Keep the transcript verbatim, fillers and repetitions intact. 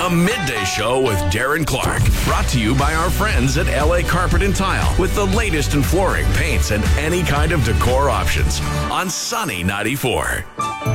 The Midday Show with Darren Clark. Brought to you by our friends at L A Carpet and Tile with the latest in flooring, paints, and any kind of decor options on Sunny ninety-four.